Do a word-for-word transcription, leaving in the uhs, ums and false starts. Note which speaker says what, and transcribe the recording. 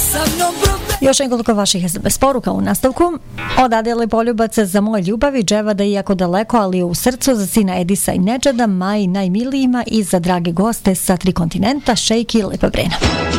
Speaker 1: Još nekoliko vaših es em es poruka u nastavku. Od Adele Poljubac za moje ljubavi, Dževada iako daleko, ali u srcu, za sina Edisa i Nedžada, Maji najmilijima i za drage goste sa tri kontinenta, Šejki i Lepa Brena.